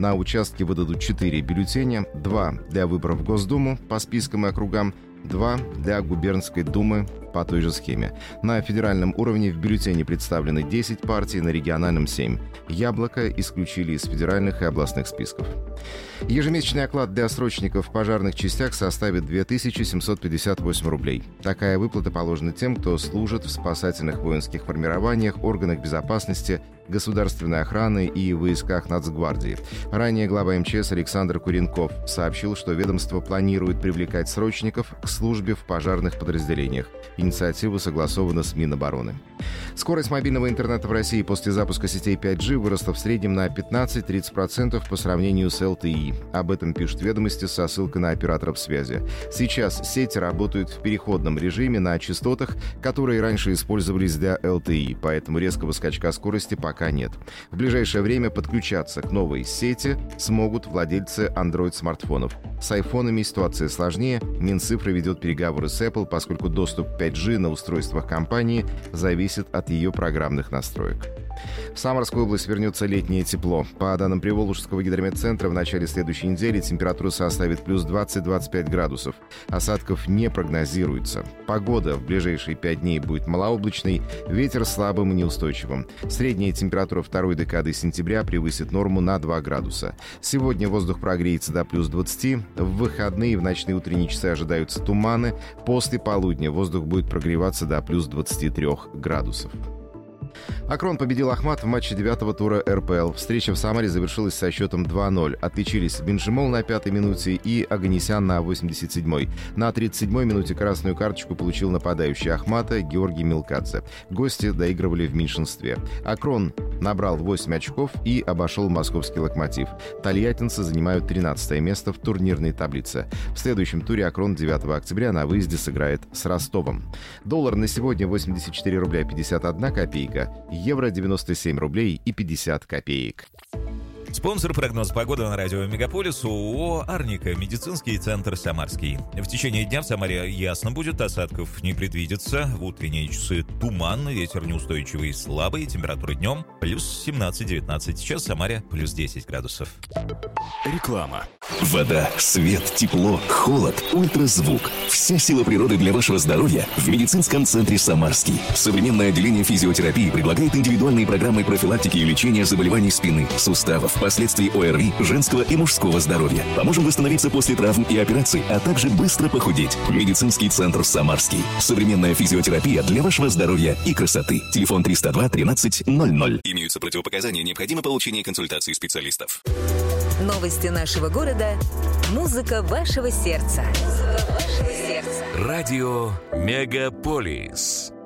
На участке выдадут 4 бюллетеня, 2 для выборов в Госдуму по спискам и округам, 2 для губернской думы по той же схеме. На федеральном уровне в бюллетене представлены 10 партий, на региональном 7. «Яблоко» исключили из федеральных и областных списков. Ежемесячный оклад для срочников в пожарных частях составит 2758 рублей. Такая выплата положена тем, кто служит в спасательных воинских формированиях, органах безопасности, государственной охраны и войсках Нацгвардии. Ранее глава МЧС Александр Куренков сообщил, что ведомство планирует привлекать срочников к службе в пожарных подразделениях. Инициатива согласована с Минобороны. Скорость мобильного интернета в России после запуска сетей 5G выросла в среднем на 15-30% по сравнению с LTE. Об этом пишут «Ведомости» со ссылкой на операторов связи. Сейчас сети работают в переходном режиме на частотах, которые раньше использовались для LTE, поэтому резкого скачка скорости пока нет. В ближайшее время подключаться к новой сети смогут владельцы Android-смартфонов. С айфонами ситуация сложнее. Минцифры ведет переговоры с Apple, поскольку доступ к 5G на устройствах компании зависит от ее программных настроек. В Самарскую область вернется летнее тепло. По данным Приволжского гидрометцентра, в начале следующей недели температура составит плюс 20-25 градусов. Осадков не прогнозируется. Погода в ближайшие 5 дней будет малооблачной, ветер слабым и неустойчивым. Средняя температура второй декады сентября превысит норму на 2 градуса. Сегодня воздух прогреется до плюс 20. В выходные и в ночные утренние часы ожидаются туманы. После полудня воздух будет прогреваться до плюс 23 градусов. Акрон победил Ахмат в матче 9-го тура РПЛ. Встреча в Самаре завершилась со счетом 2-0. Отличились Бенжимол на 5-й минуте и Оганесян на 87-й. На 37-й минуте красную карточку получил нападающий Ахмата Георгий Милкадзе. Гости доигрывали в меньшинстве. Акрон набрал 8 очков и обошел московский «Локомотив». Тольяттинцы занимают 13-е место в турнирной таблице. В следующем туре Акрон 9 октября на выезде сыграет с Ростовом. Доллар на сегодня 84 рубля 51 копейка. Евро 97 рублей и 50 копеек. Спонсор прогноз погоды на радио Мегаполис ООО «Арника», медицинский центр «Самарский». В течение дня в Самаре ясно будет, осадков не предвидится. В утренние часы туман, ветер неустойчивый, слабый, температура днем плюс 17-19. Сейчас в Самаре плюс 10 градусов. Реклама. Вода, свет, тепло, холод, ультразвук. Вся сила природы для вашего здоровья в медицинском центре «Самарский». Современное отделение физиотерапии предлагает индивидуальные программы профилактики и лечения заболеваний спины, суставов, последствий ОРВИ, женского и мужского здоровья. Поможем восстановиться после травм и операций, а также быстро похудеть. Медицинский центр «Самарский». Современная физиотерапия для вашего здоровья и красоты. Телефон 302 13 00. Имеются противопоказания, необходимо получение консультации специалистов. Новости нашего города. Музыка вашего сердца. Радио Мегаполис.